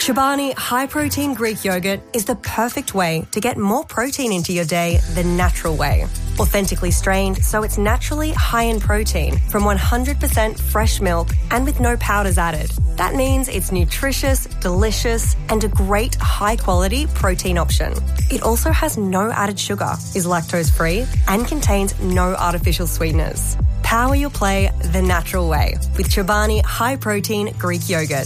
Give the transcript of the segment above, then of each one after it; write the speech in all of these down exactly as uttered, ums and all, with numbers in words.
Chobani High Protein Greek Yogurt is the perfect way to get more protein into your day the natural way. Authentically strained, so it's naturally high in protein from one hundred percent fresh milk and with no powders added. That means it's nutritious, delicious, and a great high-quality protein option. It also has no added sugar, is lactose-free, and contains no artificial sweeteners. Power your play the natural way with Chobani High Protein Greek Yogurt.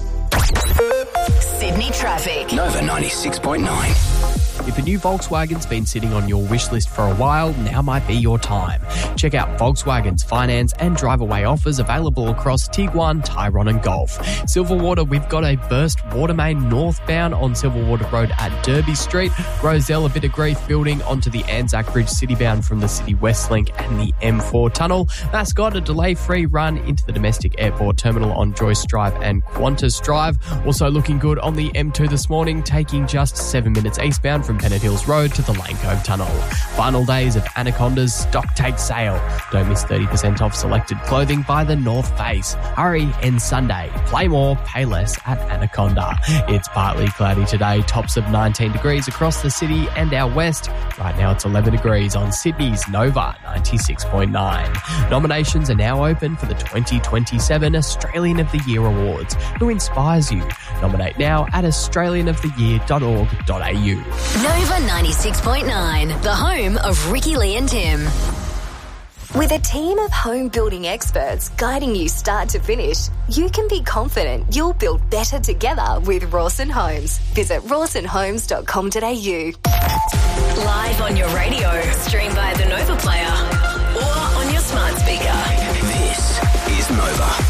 Sydney traffic. Nova ninety-six point nine. If a new Volkswagen's been sitting on your wish list for a while, now might be your time. Check out Volkswagen's finance and drive-away offers available across Tiguan, Tyrone and Golf. Silverwater, we've got a burst water main northbound on Silverwater Road at Derby Street. Roselle, a bit of grief building onto the Anzac Bridge citybound from the City West Link and the M four tunnel. Mascot, a delay-free run into the domestic airport terminal on Joyce Drive and Qantas Drive. Also looking good on the M two this morning, taking just seven minutes eastbound from Pennant Hills Road to the Lane Cove Tunnel. Final days of Anaconda's stock take sale. Don't miss thirty percent off selected clothing by the North Face. Hurry and Sunday. Play more, pay less at Anaconda. It's partly cloudy today. Tops of nineteen degrees across the city and our west. Right now it's eleven degrees on Sydney's Nova ninety-six point nine. Nominations are now open for the twenty twenty-seven Australian of the Year Awards. Who inspires you? Nominate now at australian of the year dot org dot a u. Nova ninety-six point nine, the home of Ricky Lee and Tim. With a team of home building experts guiding you start to finish, you can be confident you'll build better together with Rawson Homes. Visit rawson homes dot com dot a u. Live on your radio, stream via the Nova Player or on your smart speaker. This is Nova.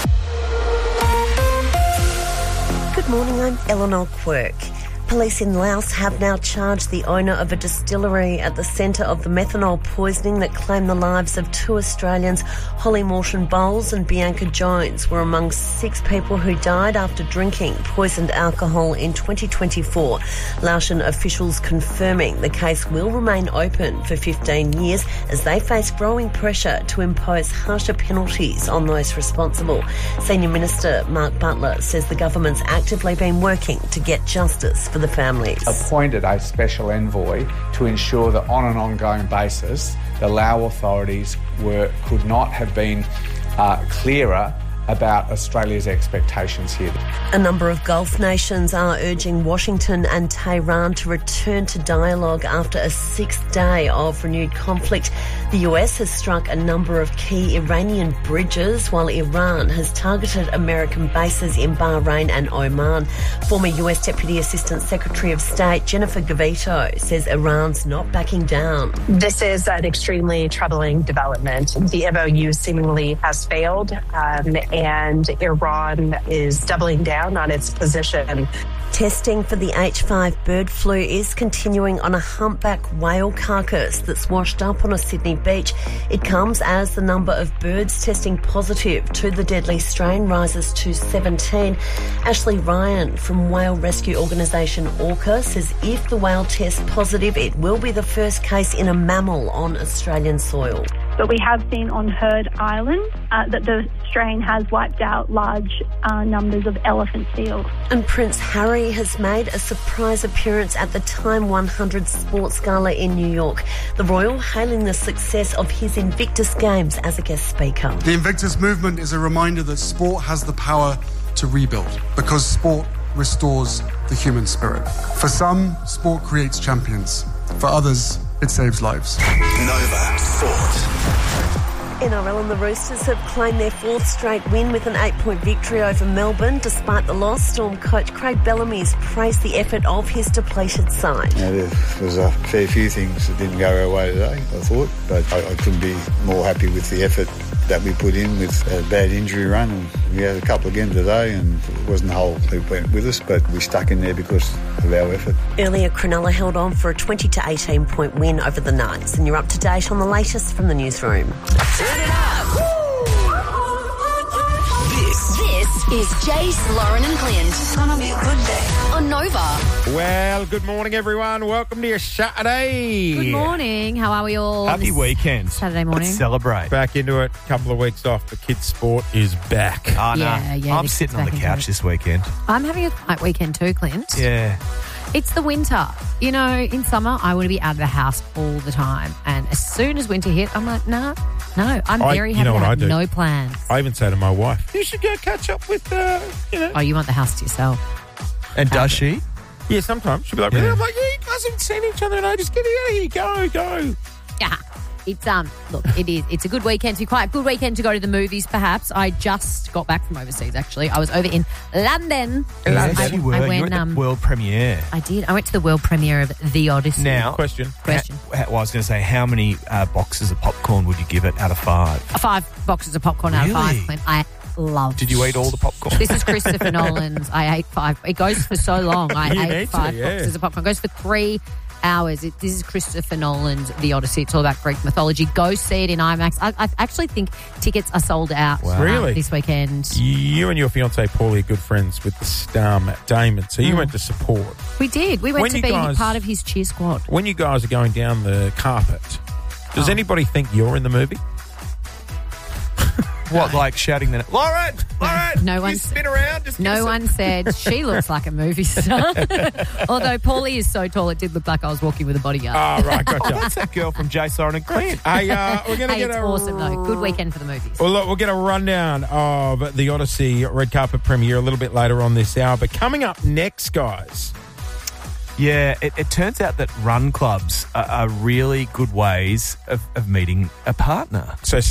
Good morning, I'm Eleanor Quirk. Police in Laos have now charged the owner of a distillery at the centre of the methanol poisoning that claimed the lives of two Australians. Holly Morton Bowles and Bianca Jones were among six people who died after drinking poisoned alcohol in twenty twenty-four. Laotian officials confirming the case will remain open for fifteen years as they face growing pressure to impose harsher penalties on those responsible. Senior Minister Mark Butler says the government's actively been working to get justice for the families. Appointed a special envoy to ensure that on an ongoing basis the Lao authorities were could not have been uh, clearer about Australia's expectations here. A number of Gulf nations are urging Washington and Tehran to return to dialogue after a sixth day of renewed conflict. The U S has struck a number of key Iranian bridges, while Iran has targeted American bases in Bahrain and Oman. Former U S Deputy Assistant Secretary of State Jennifer Gavito says Iran's not backing down. This is an extremely troubling development. The M O U seemingly has failed, um, and Iran is doubling down on its position. Testing for the H five bird flu is continuing on a humpback whale carcass that's washed up on a Sydney beach. It comes as the number of birds testing positive to the deadly strain rises to seventeen. Ashley Ryan from whale rescue organisation Orca says if the whale tests positive, it will be the first case in a mammal on Australian soil. But we have seen on Heard Island uh, that the strain has wiped out large uh, numbers of elephant seals. And Prince Harry has made a surprise appearance at the Time one hundred Sports Gala in New York. The Royal hailing the success of his Invictus Games as a guest speaker. The Invictus movement is a reminder that sport has the power to rebuild, because sport restores the human spirit. For some, sport creates champions. For others, it saves lives. Nova Sport. N R L and the Roosters have claimed their fourth straight win with an eight-point victory over Melbourne. Despite the loss, Storm coach Craig Bellamy's praised the effort of his depleted side. Yeah, there was a fair few things that didn't go our way today, I thought, but I, I couldn't be more happy with the effort that we put in with a bad injury run. And we had a couple again today, and it wasn't the whole who went with us, but we stuck in there because of our effort. Earlier, Cronulla held on for a twenty to eighteen point win over the Knights, and you're up to date on the latest from the newsroom. Turn it up! This, this is Jace, Lauren and Clint. It's gonna be a good day. On Nova. Well, good morning, everyone. Welcome to your Saturday. Good morning. How are we all? Happy weekend. Saturday morning. Let's celebrate. Back into it. Couple of weeks off. The kids' sport is back. Oh, no. Yeah, yeah, I'm the sitting kids on the back into couch it. this weekend. I'm having a quiet weekend too, Clint. Yeah. It's the winter. You know, in summer, I want to be out of the house all the time. And as soon as winter hit, I'm like, nah, no. I'm I- very you happy know to what I have do? no plans. I even say to my wife, you should go catch up with, uh, you know. Oh, you want the house to yourself. And does she? Yeah, sometimes. She'll be like, Yeah. really? I'm like, yeah, you guys haven't seen each other. No, just get out of here. Go, go. Yeah. It's, um, look, it is. It's a good weekend to be quiet. Good weekend to go to the movies, perhaps. I just got back from overseas, actually. I was over in London. Yes, I, you were. I you went, were at um, the world premiere. I did. I went to the world premiere of The Odyssey. Now, Question. Question. Ha- well, I was going to say, how many uh, boxes of popcorn would you give it out of five? Five boxes of popcorn out of Really? five, Clint. I loved. Did you eat all the popcorn? This is Christopher Nolan's. I ate five. It goes for so long. I You ate need to, five yeah. boxes of popcorn. It goes for three hours. It, this is Christopher Nolan's The Odyssey. It's all about Greek mythology. Go see it in IMAX. I, I actually think tickets are sold out Wow. uh, Really? this weekend. You and your fiancé, Paulie, are good friends with the star Matt Damon. So you Mm. went to support. We did. We went When to you be guys- part of his cheer squad. When you guys are going down the carpet, does Oh. anybody think you're in the movie? What, like shouting the Lauren, Lauren, No you one- spin around. Just give No us a- one said she looks like a movie star. Although Paulie is so tall, it did look like I was walking with a bodyguard. Oh, right, Oh, gotcha. that's that girl from Jay, Silent and Clint. Hey, uh, we're going to Hey, get it's a awesome though. Good weekend for the movies. Well, look, we'll get a rundown of the Odyssey red carpet premiere a little bit later on this hour. But coming up next, guys, Yeah, it, it turns out that run clubs are, are really good ways of, of meeting a partner. so